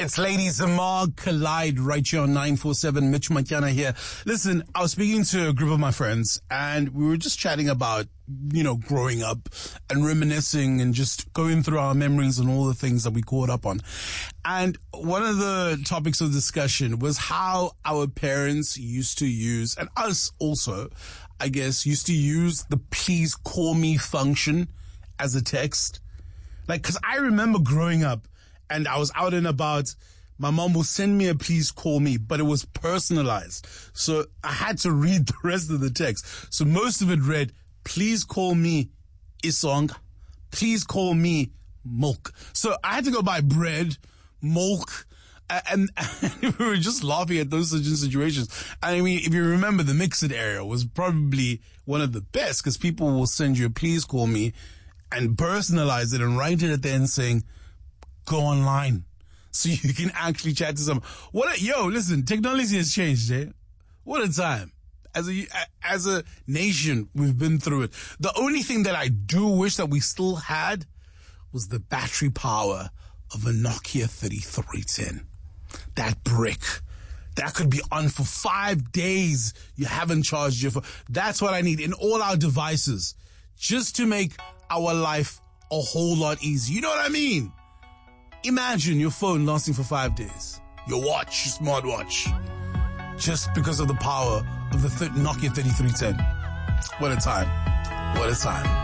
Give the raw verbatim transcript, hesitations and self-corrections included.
It's Lady Zamar Collide right here on nine four seven. Mitch Matyana here. Listen, I was speaking to a group of my friends and we were just chatting about, you know, growing up and reminiscing and just going through our memories and all the things that we caught up on. And one of the topics of discussion was how our parents used to use, and us also, I guess, used to use the please call me function as a text. Like, cause I remember growing up, and I was out and about, my mom will send me a please call me, but it was personalized. So I had to read the rest of the text. So most of it read, please call me Isong, please call me Milk. So I had to go buy bread, milk, and, and we were just laughing at those certain situations. I mean, if you remember, the Mixed area was probably one of the best because people will send you a please call me and personalize it and write it at the end saying, go online so you can actually chat to someone. What a, yo, listen, technology has changed, eh? What a time. As a, as a nation, we've been through it. The only thing that I do wish that we still had was the battery power of a Nokia thirty-three ten. That brick. That could be on for five days. You haven't charged your phone. That's what I need in all our devices. Just to make our life a whole lot easier. You know what I mean? Imagine your phone lasting for five days. Your watch, your smartwatch. Just because of the power of the th- Nokia thirty-three ten. What a time. What a time.